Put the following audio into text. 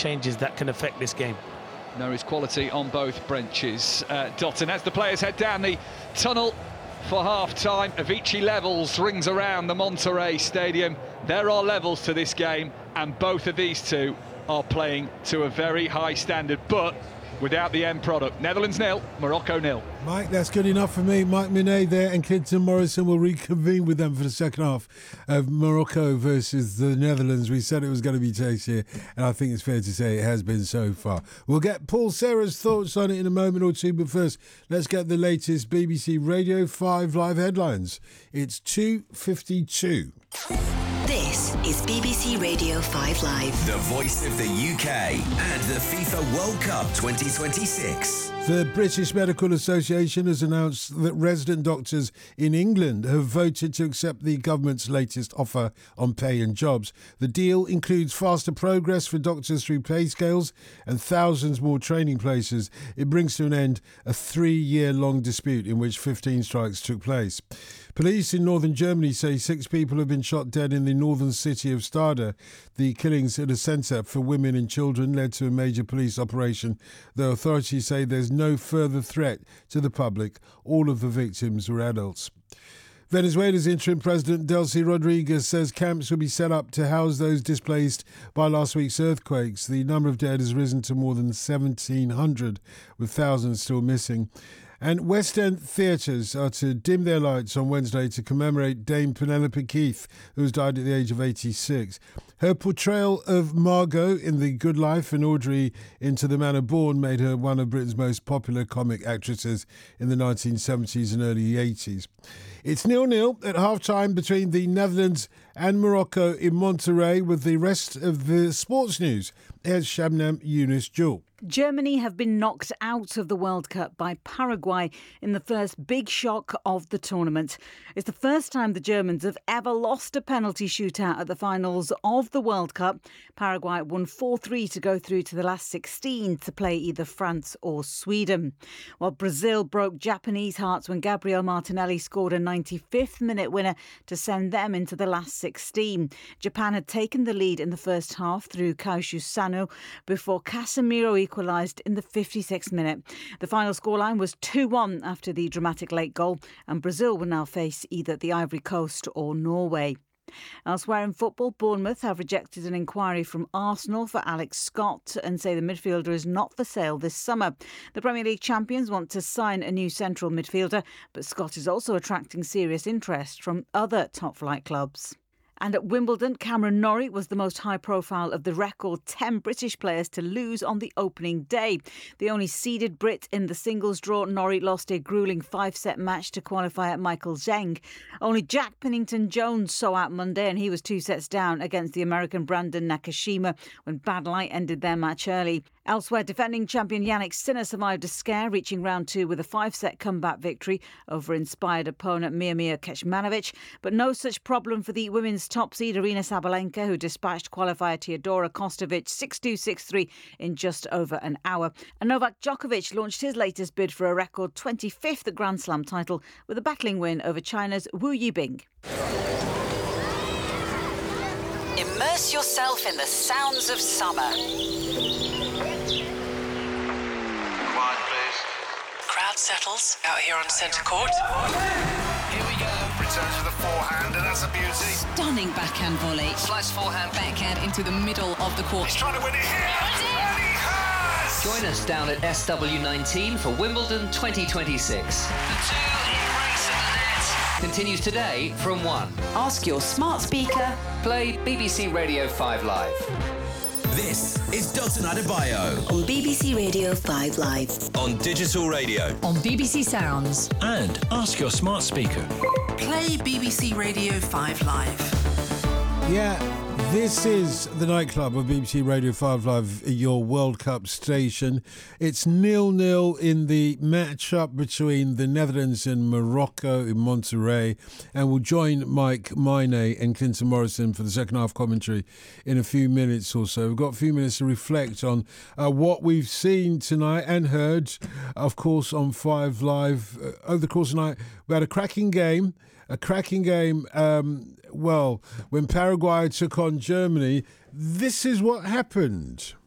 changes that can affect this game. There is quality on both benches. Dotton, as the players head down the tunnel for half-time, Avicii levels rings around the Monterrey Stadium. There are levels to this game, and both of these two are playing to a very high standard, but without the end product. Netherlands 0, Morocco 0. Mike, that's good enough for me. Mike Minay there, and Clinton Morrison will reconvene with them for the second half of Morocco versus the Netherlands. We said it was going to be tasty, and I think it's fair to say it has been so far. We'll get Paul Serra's thoughts on it in a moment or two, but first, let's get the latest BBC Radio 5 Live headlines. It's 2:52. This is BBC Radio 5 Live. The voice of the UK and the FIFA World Cup 2026. The British Medical Association has announced that resident doctors in England have voted to accept the government's latest offer on pay and jobs. The deal includes faster progress for doctors through pay scales and thousands more training places. It brings to an end a 3-year-long dispute in which 15 strikes took place. Police in northern Germany say 6 people have been shot dead in the northern city of Stade. The killings at a centre for women and children led to a major police operation, though authorities say there's no further threat to the public. All of the victims were adults. Venezuela's interim president Delcy Rodriguez says camps will be set up to house those displaced by last week's earthquakes. The number of dead has risen to more than 1,700, with thousands still missing. And West End theatres are to dim their lights on Wednesday to commemorate Dame Penelope Keith, who has died at the age of 86. Her portrayal of Margot in The Good Life and Audrey in To the Manor Born made her one of Britain's most popular comic actresses in the 1970s and early 80s. It's 0-0 at half-time between the Netherlands and Morocco in Monterrey. With the rest of the sports news, here's Shabnam Yunus-Jewel. Germany have been knocked out of the World Cup by Paraguay in the first big shock of the tournament. It's the first time the Germans have ever lost a penalty shootout at the finals of the World Cup. Paraguay won 4-3 to go through to the last 16 to play either France or Sweden. While Brazil broke Japanese hearts when Gabriel Martinelli scored a 95th minute winner to send them into the last 16. Japan had taken the lead in the first half through Kaoshi Sano before Casemiro equalised in the 56th minute. The final scoreline was 2-1 after the dramatic late goal, and Brazil will now face either the Ivory Coast or Norway. Elsewhere in football, Bournemouth have rejected an inquiry from Arsenal for Alex Scott and say the midfielder is not for sale this summer. The Premier League champions want to sign a new central midfielder, but Scott is also attracting serious interest from other top-flight clubs. And at Wimbledon, Cameron Norrie was the most high-profile of the record 10 British players to lose on the opening day. The only seeded Brit in the singles draw, Norrie lost a gruelling 5-set match to qualify at Michael Zheng. Only Jack Pennington-Jones saw out Monday, and he was 2 sets down against the American Brandon Nakashima when bad light ended their match early. Elsewhere, defending champion Yannick Sinner survived a scare, reaching round 2 with a 5-set comeback victory over inspired opponent Miomir Kecmanovic. But no such problem for the women's top seed Aryna Sabalenka, who dispatched qualifier Teodora Kostovic 6-2, 6-3 in just over an hour. And Novak Djokovic launched his latest bid for a record 25th Grand Slam title with a battling win over China's Wu Yibing. Immerse yourself in the sounds of summer. Quiet, please. Crowd settles out here on centre court. Here we go. Returns for the forehand, and that's a beauty. Stunning backhand volley. Slice forehand backhand into the middle of the court. He's trying to win it here. And he has! Join us down at SW19 for Wimbledon 2026. The two embrace at the net. Continues today from 1. Ask your smart speaker. Play BBC Radio 5 Live. This is Dotun Adebayo On BBC Radio 5 Live. on digital radio. On BBC Sounds. And ask your smart speaker. Play BBC Radio 5 Live. Yeah, this is the nightclub of BBC Radio 5 Live, your World Cup station. It's 0-0 in the match-up between the Netherlands and Morocco in Monterrey, and we'll join Mike Minay and Clinton Morrison for the second half commentary in a few minutes or so. We've got a few minutes to reflect on what we've seen tonight and heard, of course, on 5 Live. Over the course of the night, we had a cracking game. When Paraguay took on Germany, this is what happened.